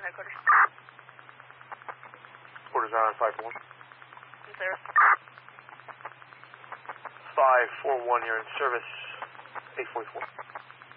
headquarters. Quarters on 541. In service. 541, you're in service. 844.